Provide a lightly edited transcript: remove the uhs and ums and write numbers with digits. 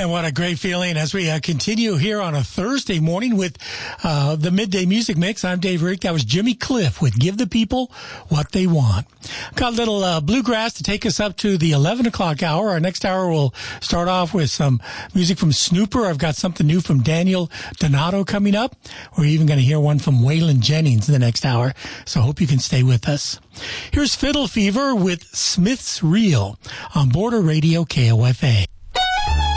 And what a great feeling as we continue here on a Thursday morning with the Midday Music Mix. I'm Dave Rick. That was Jimmy Cliff with Give the People What They Want. Got a little bluegrass to take us up to the 11 o'clock hour. Our next hour will start off with some music from Snooper. I've got something new from Daniel Donato coming up. We're even going to hear one from Waylon Jennings in the next hour. So I hope you can stay with us. Here's Fiddle Fever with Smith's Reel on Border Radio KOFA.